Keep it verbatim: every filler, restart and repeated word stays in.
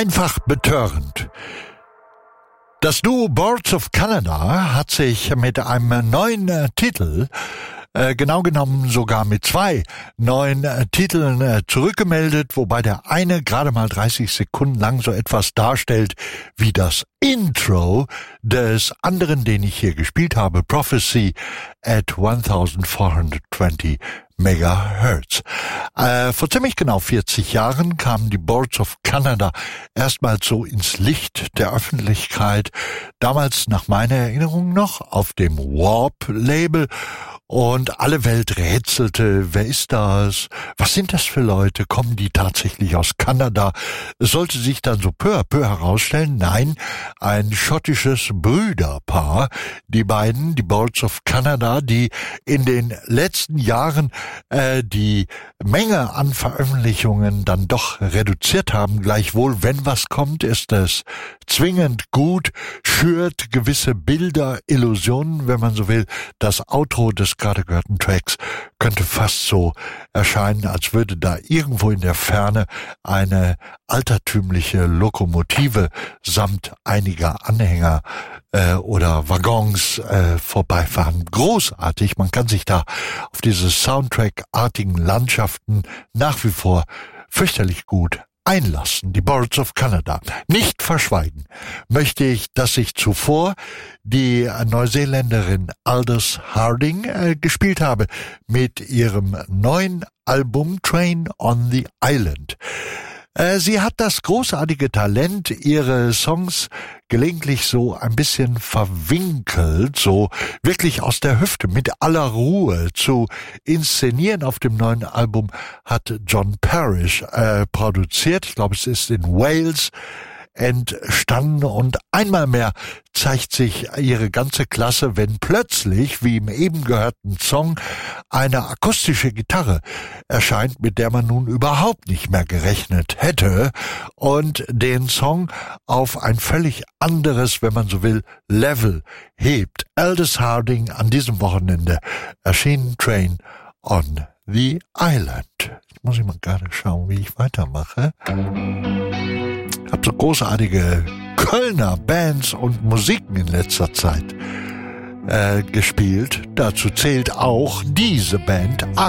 einfach betörend. Das Duo Boards of Canada hat sich mit einem neuen äh, Titel, äh, genau genommen sogar mit zwei neuen äh, Titeln äh, zurückgemeldet, wobei der eine gerade mal dreißig Sekunden lang so etwas darstellt wie das Intro des anderen, den ich hier gespielt habe, Prophecy at vierzehnhundertzwanzig Megahertz. Äh, vor ziemlich genau vierzig Jahren kamen die Boards of Canada erstmals so ins Licht der Öffentlichkeit, damals nach meiner Erinnerung noch auf dem Warp-Label, und alle Welt rätselte, wer ist das? Was sind das für Leute? Kommen die tatsächlich aus Kanada? Es sollte sich dann so peu à peu herausstellen, nein, ein schottisches Brüderpaar, die beiden, die Boards of Canada, die in den letzten Jahren äh, die Menge an Veröffentlichungen dann doch reduziert haben. Gleichwohl, wenn was kommt, ist es zwingend gut, schürt gewisse Bilder, Illusionen, wenn man so will. Das Outro des gerade gehörten Tracks könnte fast so erscheinen, als würde da irgendwo in der Ferne eine altertümliche Lokomotive samt einiger Anhänger äh, oder Waggons äh, vorbeifahren. Großartig, man kann sich da auf diese Soundtrack-artigen Landschaften nach wie vor fürchterlich gut einlassen. Die Boards of Canada. Nicht verschweigen möchte ich, dass ich zuvor die Neuseeländerin Aldous Harding äh, gespielt habe mit ihrem neuen Album Train on the Island. Äh, sie hat das großartige Talent, ihre Songs gelegentlich so ein bisschen verwinkelt, so wirklich aus der Hüfte, mit aller Ruhe zu inszenieren. Auf dem neuen Album hat John Parrish äh, produziert. Ich glaube, es ist in Wales entstanden, und einmal mehr zeigt sich ihre ganze Klasse, wenn plötzlich, wie im eben gehörten Song, eine akustische Gitarre erscheint, mit der man nun überhaupt nicht mehr gerechnet hätte, und den Song auf ein völlig anderes, wenn man so will, Level hebt. Aldous Harding an diesem Wochenende erschienen, Train on the Island. Jetzt muss ich mal gerade schauen, wie ich weitermache. Ich habe so großartige Kölner Bands und Musiken in letzter Zeit äh, gespielt. Dazu zählt auch diese Band A